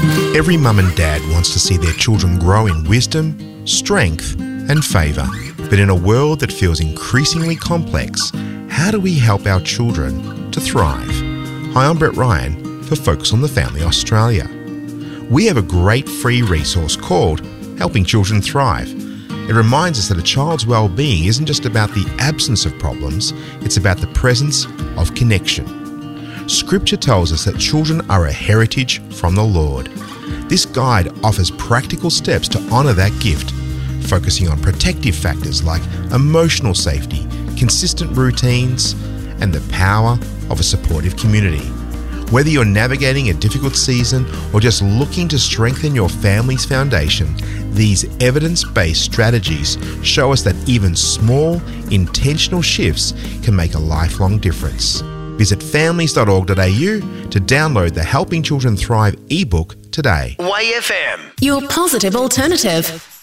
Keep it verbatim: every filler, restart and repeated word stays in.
Every mum and dad wants to see their children grow in wisdom, strength and favour. But in a world that feels increasingly complex, how do we help our children to thrive? Hi, I'm Brett Ryan for Focus on the Family Australia. We have a great free resource called Helping Children Thrive. It reminds us that a child's well-being isn't just about the absence of problems, it's about the presence of connection. Scripture tells us that children are a heritage from the Lord. This guide offers practical steps to honour that gift, focusing on protective factors like emotional safety, consistent routines, and the power of a supportive community. Whether you're navigating a difficult season or just looking to strengthen your family's foundation, these evidence-based strategies show us that even small, intentional shifts can make a lifelong difference. Visit families dot org dot a u to download the Helping Children Thrive ebook today. Y F M, your positive alternative.